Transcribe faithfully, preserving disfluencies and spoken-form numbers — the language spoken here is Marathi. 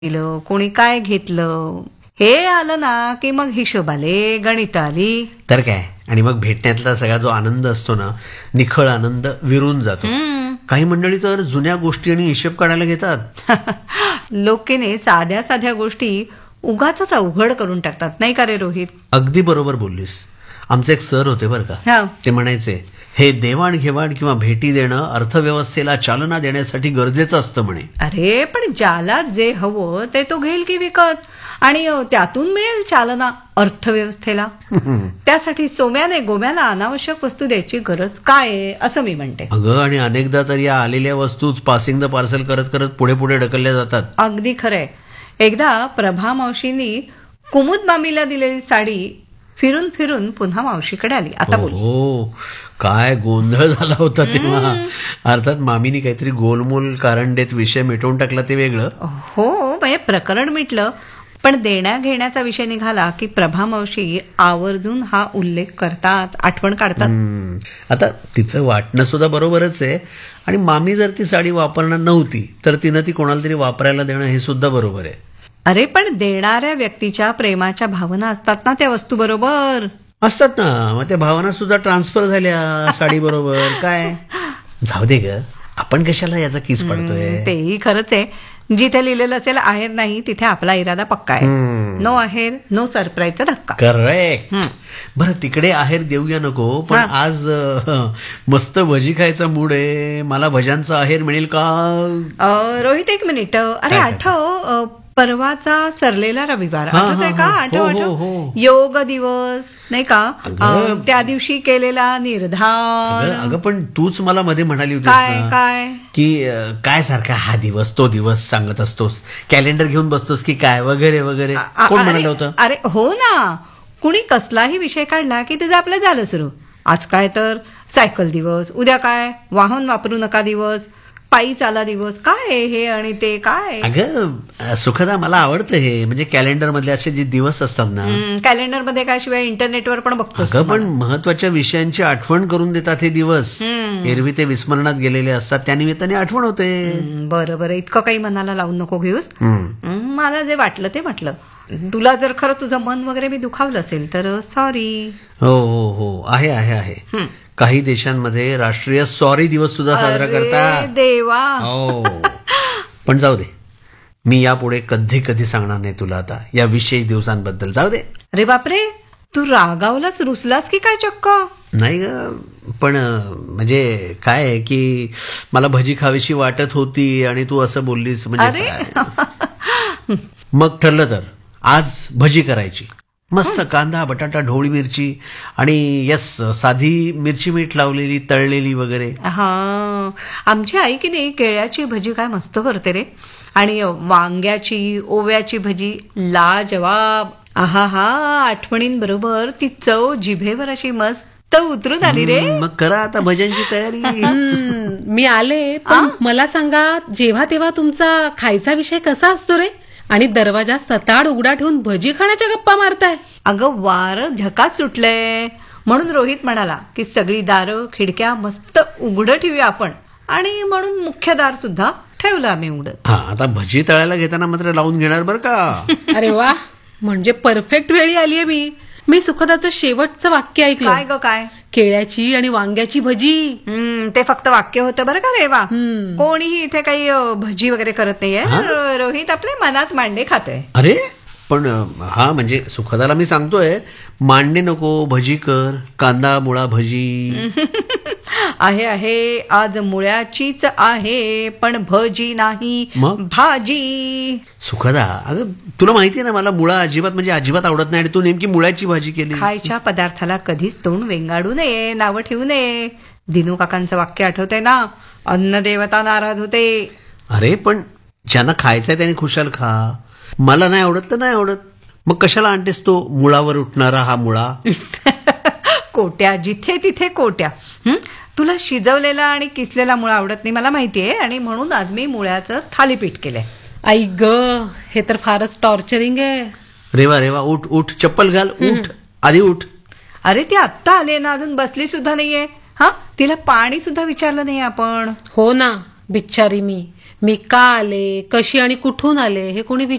दिलं, कोणी काय घेतलं, हे आलं ना की मग हिशोब आले, गणित आली. तर काय. आणि मग भेटण्यातला सगळा जो आनंद असतो ना, निखळ आनंद विरून जातो. काही मंडळी तर जुन्या गोष्टी आणि हिशोब काढायला घेतात. लोकेने साध्या साध्या गोष्टी उगाच अवघड करून टाकतात, नाही का रे रोहित? अगदी बरोबर बोललीस. आमचे एक सर होते बरं का. हा. ते म्हणायचे, हे देवाणघेवाण किंवा भेटी देणं अर्थव्यवस्थेला चालना देण्यासाठी गरजेचं असतं म्हणे. अरे पण ज्याला जे हवं ते तो घेईल की विकत, आणि त्यातून मिळेल चालना अर्थव्यवस्थेला. त्यासाठी सोम्याने गोम्याला अनावश्यक वस्तू द्यायची गरज काय आहे, असं मी म्हणते. अगं, आणि अनेकदा तर या आलेल्या वस्तूच पासिंग द पार्सल करत करत पुढे पुढे ढकलल्या जातात. अगदी खरंय. एकदा प्रभा मावशींनी कुमुद मामीला दिलेली साडी फिरून फिरून पुन्हा मावशीकडे आली. आता बोल. हो, काय गोंधळ झाला होता तेव्हा. अर्थात मामीनी काहीतरी गोलमोल कारण देत विषय मिटवून टाकला, ते वेगळं. हो, म्हणजे प्रकरण मिटलं, पण देण्या घेण्याचा विषय निघाला की प्रभा मावशी आवर्जून हा उल्लेख करतात, आठवण काढतात. आता तिचं वाटणं सुद्धा बरोबरच आहे. आणि मामी जर ती साडी वापरणार नव्हती तर तिनं ती कोणाला तरी वापरायला देणं हे सुद्धा बरोबर आहे. अरे पण देणाऱ्या व्यक्तीच्या प्रेमाच्या भावना असतात ना त्या वस्तू बरोबर. असतात ना, मग त्या भावना सुद्धा ट्रान्सफर झाल्या साडी बरोबर. काय जाऊ दे ग, आपण कशाला याचा किस पडतोय. तेही खरंच आहे. जिथे लिहिलेलं असेल आहेर नाही, तिथे आपला इरादा पक्का आहे. नो आहेर नो सरप्राईजचा धक्का. करेक्ट. बरं, तिकडे आहेर देऊया नको, पण आज मस्त भजी खायचा मूड आहे. मला भज्यांचा आहेर मिळेल का? रोहित एक मिनिट. अरे आठव, परवाचा सरलेला रविवार आठवतोय का? आठव आठव योग दिवस नाही का, त्या दिवशी केलेला निर्धार. अगं पण तूच मला मध्ये म्हणाली होती काय काय की काय सारखा हा दिवस तो दिवस सांगत असतोस, कॅलेंडर घेऊन बसतोस की काय वगैरे वगैरे. कोण म्हणालं होतं? अरे हो ना, कुणी कसलाही विषय काढला की त्याचं आपलं झालं सुरू. आज काय तर सायकल दिवस, उद्या काय वाहन वापरू नका दिवस, पायी चाला दिवस, काय हे आणि ते काय. अगं सुखदा, मला आवडतं हे, म्हणजे कॅलेंडर मधले असे जे दिवस असतात ना. कॅलेंडर मध्ये काय, शिवाय इंटरनेटवर पण बघतो. अगं पण महत्वाच्या विषयांची आठवण करून देतात हे दिवस. एरवी ते विस्मरणात गेलेले असतात, त्यानिमित्ताने आठवण होते. बरं बरं, इतकं काही मनाला लावून नको घेऊस. मला जे वाटलं ते म्हटलं. तुला जर खरं तुझं मन वगैरे मी दुखावलं असेल तर सॉरी. हो हो हो, आहे आहे आहे. काही देशांमध्ये राष्ट्रीय सॉरी दिवस सुद्धा साजरा करतात. देवा. हो, पण जाऊ दे, मी यापुढे कधी कधी सांगणार नाही तुला आता या विशेष दिवसांबद्दल. जाऊ दे. अरे बापरे, तू रागावलास, रुसलास की काय चक्क? नाही ग, पण म्हणजे काय आहे की मला भजी खावीशी वाटत होती आणि तू असं बोललीस म्हणजे. मग ठरलं तर आज भजी करायची. मस्त कांदा बटाटा ढोळी मिरची आणि यस साधी मिरची मीठ लावलेली तळलेली वगैरे. हा, आमची आई की नाही केळ्याची भजी काय मस्त करते रे. आणि वांग्याची ओव्याची भजी लाजवाब. आहा हा, आठवणींबरोबर ती चव जिभेवर अशी मस्त उतरून आली रे. मग करा आता भज्यांची तयारी. मी आले, पण मला सांगा, जेव्हा तेव्हा तुमचा खायचा विषय कसा असतो रे? आणि दरवाजा सताड उघडा ठेवून भजी खाण्याच्या गप्पा मारताय. अगं वार झकात सुटलंय म्हणून रोहित म्हणाला की सगळी दारं खिडक्या मस्त उघडं ठेवूया आपण, आणि म्हणून मुख्य दार सुद्धा ठेवलं आम्ही उघडं. हा, आता भजी तळायला घेताना मात्र लावून घेणार बरं का. अरे वा, म्हणजे परफेक्ट वेळी आलीये मी. मी सुखदाचं शेवटचं वाक्य ऐकलं. काय ग काय? केळ्याची आणि वांग्याची भजी. हम्म, ते फक्त वाक्य होतं बरं का रे वा. कोणीही इथे काही भजी वगैरे करत नाहीये. रोहित आपल्या मनात मांडे खातोय. अरे पण हा, म्हणजे सुखदाला मी सांगतोय, मांडे नको, भजी कर, कांदा मुळा भजी. आहे आहे, आज मुळ्याचीच आहे, पण भजी नाही, भाजी. सुखदा, अगं तुला माहितीये ना, मला मुळा अजिबात म्हणजे अजिबात आवडत नाही, आणि तू नेमकी मुळ्याची भाजी केली. खायच्या पदार्थाला कधीच तोंड वेंगाडू नये, नावं ठेवू नये. दिनू काकांचं वाक्य आठवतंय ना, अन्न देवता नाराज होते. अरे पण ज्यांना खायचंय त्याने खुशाल खा. मला नाही आवडत तर नाही आवडत, मग कशाला आणतेस तो मुळावर उठणारा हा मुळा. कोट्या, जिथे तिथे कोट्या. तुला शिजवलेला आणि किसलेला मुळा आवडत नाही मला माहितीये, आणि म्हणून आज मी मुळ्याचं थालीपीठ केलंय. आई ग, हे तर फारच टॉर्चरिंग आहे. रेवा रेवा, उठ उठ, चप्पल घाल, उठ आधी उठ. अरे ती आत्ता आली ना, अजून बसली सुद्धा नाहीये. हा, तिला पाणी सुद्धा विचारलं नाही आपण. हो ना, बिचारी मी मी का आले, कशी आणि कुठून आले हे कोणी